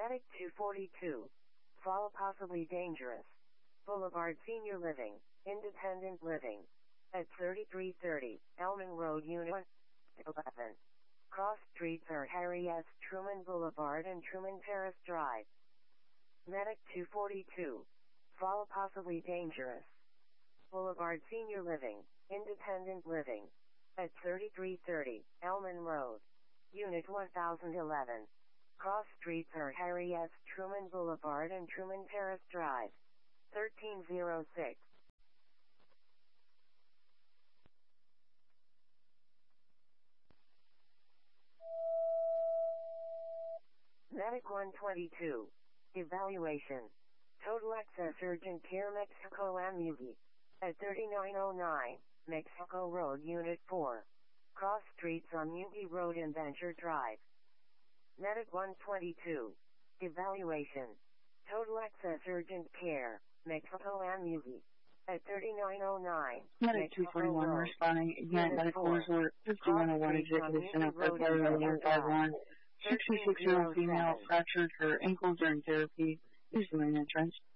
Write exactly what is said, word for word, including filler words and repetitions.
Medic two forty-two. Fall possibly dangerous. Boulevard Senior Living, Independent Living. At thirty-three thirty, Elman Road, Unit eleven. Cross streets are Harry S. Truman Boulevard and Truman Terrace Drive. Medic two forty-two. Fall possibly dangerous. Boulevard Senior Living, Independent Living. At thirty-three thirty, Elman Road, Unit one thousand eleven. Cross streets are Harry S. Truman Boulevard and Truman Terrace Drive. thirteen oh six. Medic one twenty-two. Evaluation. Total Access Urgent Care Mexico Amugi. At thirty-nine oh nine, Mexico Road, Unit four. Cross streets on Mugi Road and Venture Drive. Medic one twenty-two. Evaluation. Total Access Urgent Care, Mexico Amugi. At thirty-nine oh nine, Medic two forty-one responding. Ignite medical resort. fifty-one oh one Executive Center, February one five one. sixty-six-year-old female fractured her ankle during therapy. Is doing entrance.